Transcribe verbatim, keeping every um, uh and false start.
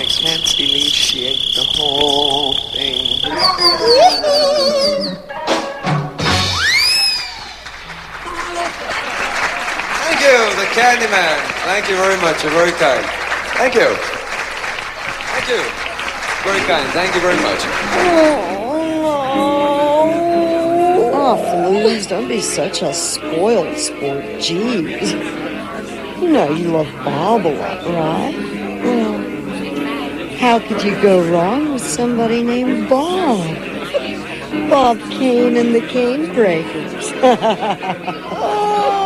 can't believe she ate the whole thing. Thank you, the Candyman. Thank you very much. You're very kind. Thank you. Thank you. Very kind. Thank you very much. Oh, please, don't be such a spoiled sport. Jeez. You know you love Bob a lot, right? Well, how could you go wrong with somebody named Bob? Bob Kane and the Cane Breakers.